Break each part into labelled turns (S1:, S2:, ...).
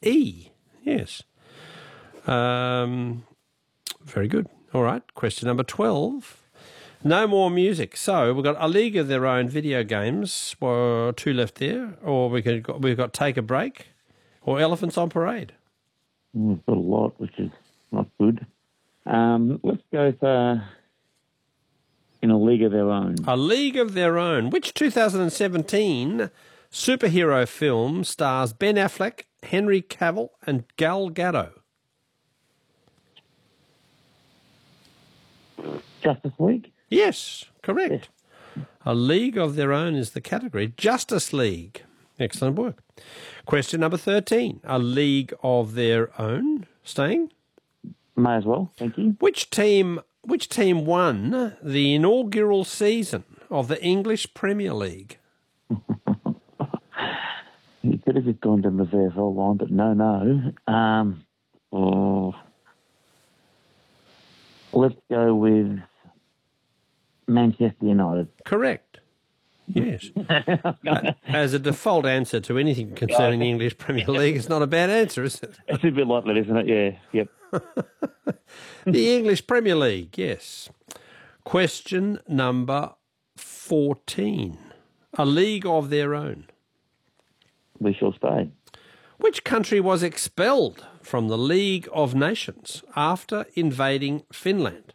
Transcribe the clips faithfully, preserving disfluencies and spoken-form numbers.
S1: E. Yes. Um, very good. All right. Question number twelve. No more music. So we've got A League of Their Own, video games. Well, two left there. Or we could we've got Take a Break or Elephants on Parade.
S2: We've got a lot, which is not good. Um, let's go for In a League of Their Own.
S1: A League of Their Own. Which two thousand seventeen superhero film stars Ben Affleck, Henry Cavill and Gal Gadot?
S2: Justice League?
S1: Yes, correct. Yes. A League of Their Own is the category. Justice League. Excellent work. Question number thirteen. A League of Their Own. Staying?
S2: May as well, thank you.
S1: Which team which team won the inaugural season of the English Premier League?
S2: You could have just gone down the V F L line, but no, no. Um, oh, let's go with Manchester United.
S1: Correct. Yes. As a default answer to anything concerning the English Premier League, it's not a bad answer, is it?
S2: It's a bit like that, isn't it? Yeah, yep.
S1: The English Premier League, yes. Question number fourteen. A League of Their Own.
S2: We shall stay.
S1: Which country was expelled from the League of Nations after invading Finland?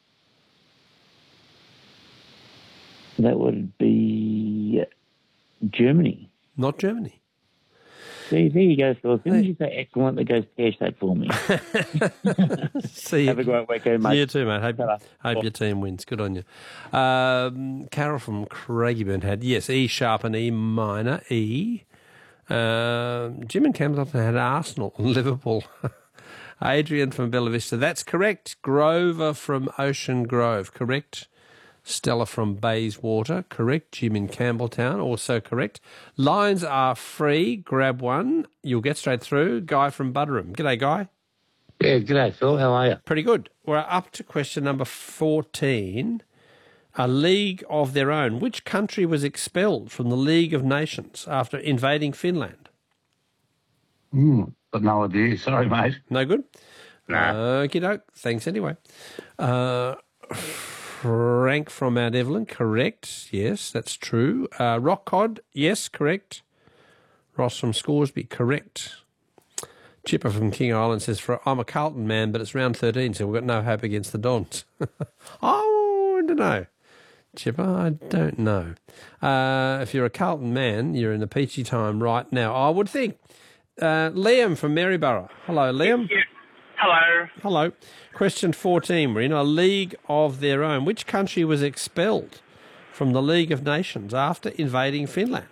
S2: That would be Germany.
S1: Not Germany.
S2: See, there you go, Phil. As soon as you say excellent, it goes pear-shaped for me.
S1: See,
S2: have a great weekend, mate.
S1: You too, mate. Hope, hope your team wins. Good on you. Um, Carol from Craigieburn had, yes, E sharp and E minor, E. Um, Jim and Campbell had Arsenal and Liverpool. Adrian from Bella Vista. That's correct. Grover from Ocean Grove. Correct. Stella from Bayswater, correct. Jim in Campbelltown, also correct. Lines are free. Grab one. You'll get straight through. Guy from Buderim. G'day, Guy.
S3: Yeah, g'day, Phil. How are you?
S1: Pretty good. We're up to question number fourteen. A League of Their Own. Which country was expelled from the League of Nations after invading Finland?
S3: Hmm, got no idea. Sorry, mate.
S1: No good?
S3: Nah.
S1: Okie doke. Thanks anyway. Uh... Frank from Mount Evelyn, correct. Yes, that's true. Uh, Rock Cod, yes, correct. Ross from Scoresby, correct. Chipper from King Island says, "For I'm a Carlton man, but it's round thirteen, so we've got no hope against the Dons." Oh, I don't know. Chipper, I don't know. Uh, if you're a Carlton man, you're in the peachy time right now, I would think. Uh, Liam from Maryborough. Hello, Liam.
S4: Yeah. Hello.
S1: Hello. Question fourteen. We're in a League of Their Own. Which country was expelled from the League of Nations after invading Finland?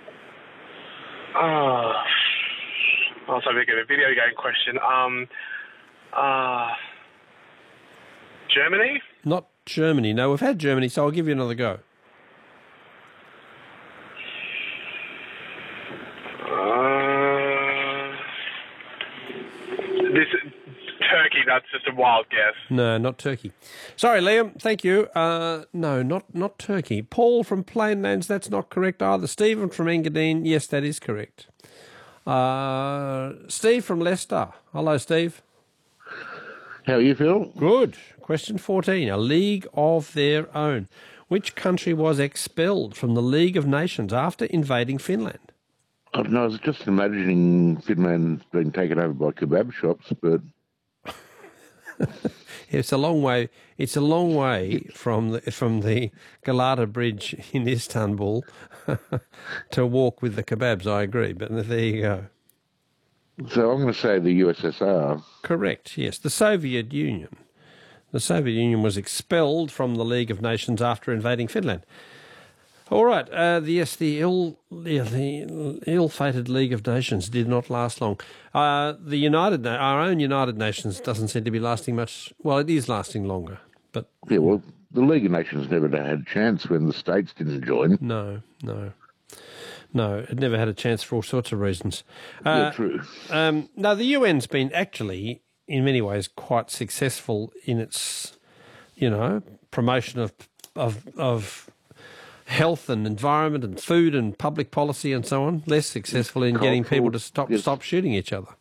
S4: Oh, I was hoping to get a video game question. Um, uh, Germany?
S1: Not Germany. No, we've had Germany, so I'll give you another go.
S4: Uh, this Turkey. That's just a wild guess.
S1: No, not Turkey. Sorry, Liam. Thank you. Uh, no, not not Turkey. Paul from Plainlands. That's not correct either. Stephen from Engadine. Yes, that is correct. Uh, Steve from Leicester. Hello, Steve.
S5: How are you, Phil?
S1: Good. Question fourteen. A League of Their Own. Which country was expelled from the League of Nations after invading Finland?
S5: I don't know. I was just imagining Finland being taken over by kebab shops, but
S1: it's a long way. It's a long way from the from the Galata Bridge in Istanbul to walk with the kebabs. I agree, but there you go.
S5: So I'm going to say the U S S R.
S1: Correct. Yes, the Soviet Union. The Soviet Union was expelled from the League of Nations after invading Finland. All right. Uh, the, yes, the ill, the, the ill-fated League of Nations did not last long. Uh, the United, our own United Nations, doesn't seem to be lasting much. Well, it is lasting longer, but
S5: yeah. Well, the League of Nations never had a chance when the states didn't join.
S1: No, no, no. It never had a chance for all sorts of reasons. Uh,
S5: yeah, true.
S1: Um, no, the U N's been actually, in many ways, quite successful in its, you know, promotion of of of. health and environment and food and public policy and so on, less successful in getting people to stop
S5: yes.
S1: stop shooting each other.